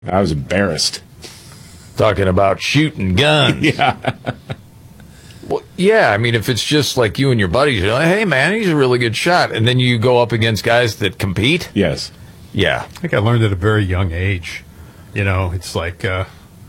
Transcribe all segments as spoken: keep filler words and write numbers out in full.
I was embarrassed. Talking about shooting guns. Yeah. Well, yeah, I mean, if it's just like you and your buddies, you're like, hey, man, he's a really good shot. And then you go up against guys that compete. Yes. Yeah. I think I learned at a very young age. You know, it's like uh,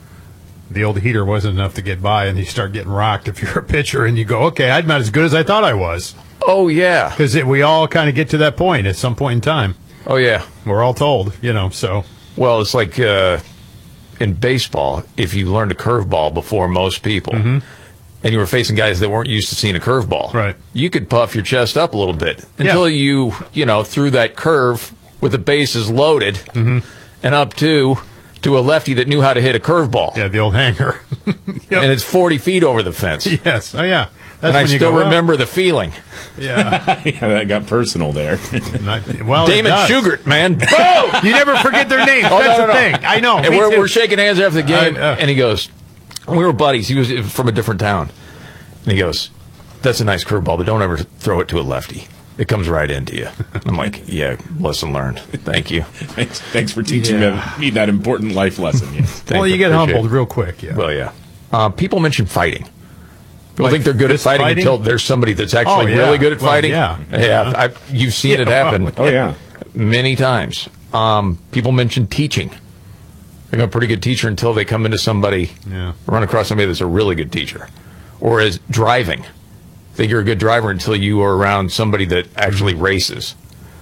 the old heater wasn't enough to get by, and you start getting rocked if you're a pitcher, and you go, okay, I'm not as good as I thought I was. Oh, yeah. Because we all kind of get to that point at some point in time. Oh, yeah. We're all told, you know, so. Well, it's like uh, in baseball, if you learned a curveball before most people, mm-hmm. and you were facing guys that weren't used to seeing a curveball, right, you could puff your chest up a little bit until yeah. you, you know, threw that curve with the bases loaded mm-hmm. and up to to a lefty that knew how to hit a curveball. Yeah, the old hanger. Yep. And it's forty feet over the fence. Yes. Oh, yeah. That's and I when you still go, remember well. the feeling. Yeah. Yeah, that got personal there. Not, well, Damon Shugart, man. Oh, you never forget their names. Oh, That's no, no, the no. thing. I know. And we're, we're shaking hands after the game, I, uh, and he goes, we were buddies. He was from a different town. And he goes, that's a nice curveball, but don't ever throw it to a lefty. It comes right into you. I'm like, yeah, lesson learned. Thank you. Thanks, thanks for teaching yeah. me that important life lesson. Yes. Well, you get humbled real quick. Yeah. Well, yeah. Uh, people mention fighting. People Like think they're good at fighting, fighting until there's somebody that's actually oh, yeah. really good at well, fighting. Yeah. Yeah. I, you've seen yeah, it happen. well, oh, yeah. Many times. Um, people mention teaching. They're a pretty good teacher until they come into somebody, yeah. run across somebody that's a really good teacher. Or as driving. Think you're a good driver until you are around somebody that actually races.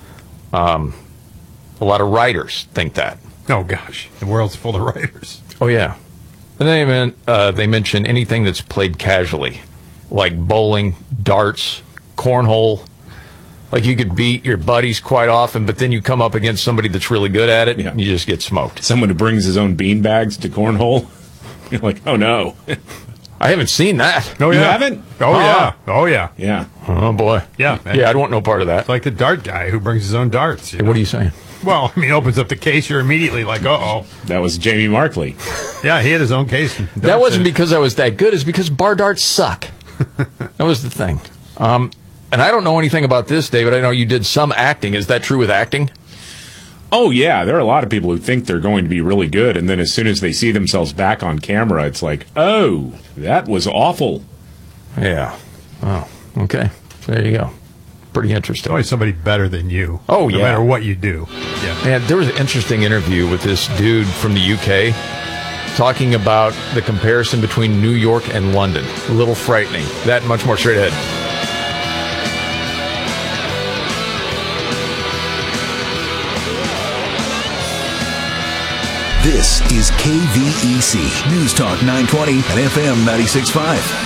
Um, a lot of writers think that. Oh, gosh. The world's full of writers. Oh, yeah. And they, men- uh, they mention anything that's played casually, like bowling, darts, cornhole. Like you could beat your buddies quite often, but then you come up against somebody that's really good at it, yeah. and you just get smoked. Someone who brings his own bean bags to cornhole. You're like, oh, no. I haven't seen that. Oh, You yeah. haven't? Oh, Oh. yeah. Oh, yeah. Yeah. Oh, boy. Yeah. Yeah, I'd want no part of that. It's like the dart guy who brings his own darts. You Hey, know? what are you saying? Well, I mean, opens up the case, you're immediately like, uh-oh. That was Jamie Markley. Yeah, he had his own case. That wasn't because I was that good. It's because bar darts suck. That was the thing. Um, and I don't know anything about this, David. I know you did some acting. Is that true with acting? Oh, yeah. There are a lot of people who think they're going to be really good, and then as soon as they see themselves back on camera, it's like, oh, that was awful. Yeah. Oh, okay. There you go. Pretty interesting. Always somebody better than you. Oh, no yeah. No matter what you do. Yeah. Man, there was an interesting interview with this dude from the U K talking about the comparison between New York and London. A little frightening. That much more straight ahead. This is K V E C News Talk nine twenty and F M ninety-six point five.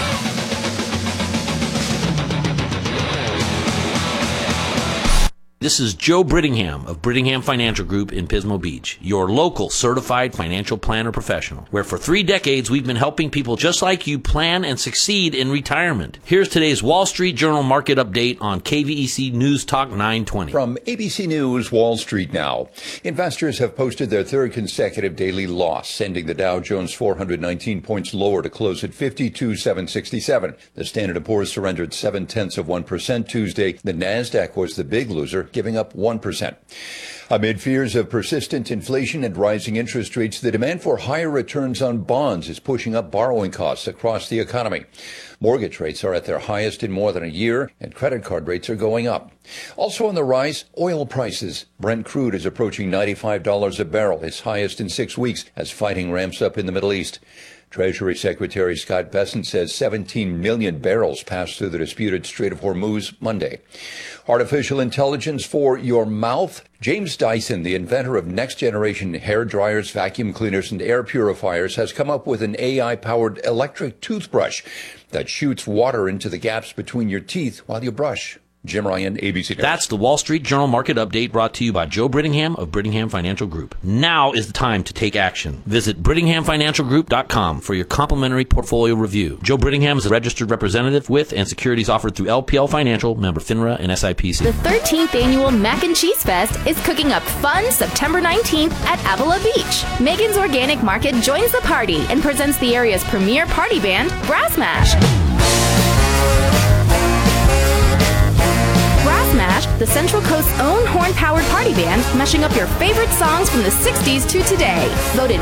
This is Joe Brittingham of Brittingham Financial Group in Pismo Beach, your local certified financial planner professional, where for three decades we've been helping people just like you plan and succeed in retirement. Here's today's Wall Street Journal market update on K V E C News Talk nine twenty. From A B C News, Wall Street now. Investors have posted their third consecutive daily loss, sending the Dow Jones four hundred nineteen points lower to close at fifty-two thousand seven hundred sixty-seven. The Standard and Poor's surrendered seven tenths of one percent Tuesday. The Nasdaq was the big loser, giving up one percent. Amid fears of persistent inflation and rising interest rates, the demand for higher returns on bonds is pushing up borrowing costs across the economy. Mortgage rates are at their highest in more than a year, and credit card rates are going up. Also on the rise, oil prices. Brent crude is approaching ninety-five dollars a barrel, its highest in six weeks, as fighting ramps up in the Middle East. Treasury Secretary Scott Bessent says seventeen million barrels passed through the disputed Strait of Hormuz Monday. Artificial intelligence for your mouth. James Dyson, the inventor of next-generation hair dryers, vacuum cleaners, and air purifiers, has come up with an A I-powered electric toothbrush that shoots water into the gaps between your teeth while you brush. Jim Ryan, A B C News. That's the Wall Street Journal market update brought to you by Joe Brittingham of Brittingham Financial Group. Now is the time to take action. Visit Brittingham Financial Group dot com for your complimentary portfolio review. Joe Brittingham is a registered representative with and securities offered through L P L Financial, member FINRA and S I P C. The thirteenth Annual Mac and Cheese Fest is cooking up fun September nineteenth at Avila Beach. Megan's Organic Market joins the party and presents the area's premier party band, Brass Mash. Brass Mash Smash, the Central Coast's own horn-powered party band, mashing up your favorite songs from the sixties to today. Voted